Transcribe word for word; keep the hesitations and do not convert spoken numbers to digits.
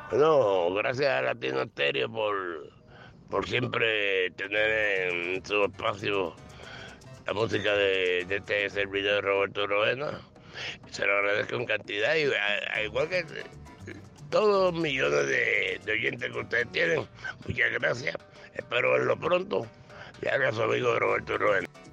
Bueno, gracias a Latino Estéreo por, por siempre tener en su espacio la música de, de este servidor Roberto Roena. Se lo agradezco en cantidad y a- a igual que todos los millones de, de oyentes que ustedes tienen, muchas gracias. Espero verlo pronto. Y haga su amigo Roberto Roena.